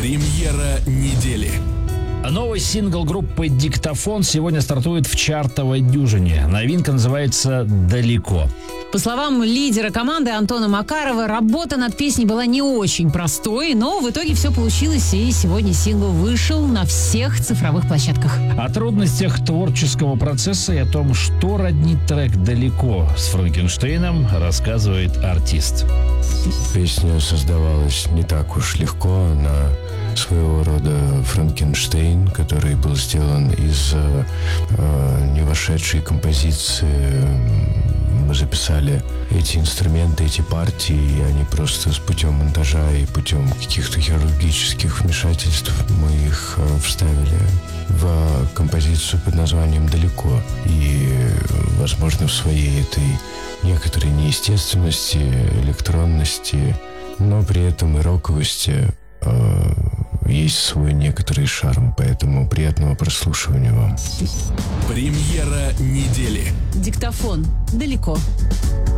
Премьера недели. Новый сингл группы «Диктофон» сегодня стартует в чартовой дюжине. Новинка называется «Далеко». По словам лидера команды Антона Макарова, работа над песней была не очень простой, но в итоге все получилось, и сегодня сингл вышел на всех цифровых площадках. О трудностях творческого процесса и о том, что роднит трек «Далеко» с Франкенштейном, рассказывает артист. Песня создавалась не так уж легко, она своего рода Франкенштейн, который был сделан из не вошедшей композиции. Мы записали эти инструменты, эти партии, и они просто с путем монтажа и путем каких-то хирургических вмешательств мы их вставили в композицию под названием «Далеко». И, возможно, в своей этой некоторой неестественности, электронности, но при этом и роковости есть свой некоторый шарм, поэтому приятного прослушивания вам. Премьера недели. Диктофон. Далеко.